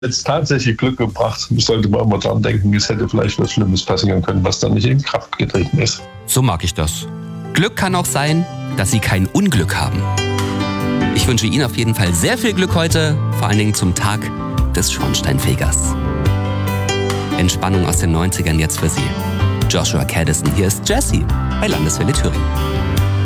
jetzt tatsächlich Glück gebracht, sollte man immer dran denken, es hätte vielleicht was Schlimmes passieren können, was dann nicht in Kraft getreten ist. So mag ich das. Glück kann auch sein, dass Sie kein Unglück haben. Ich wünsche Ihnen auf jeden Fall sehr viel Glück heute, vor allen Dingen zum Tag des Schornsteinfegers. Entspannung aus den 90ern jetzt für Sie. Joshua Caddison, hier ist Jessie bei Landeswelle Thüringen.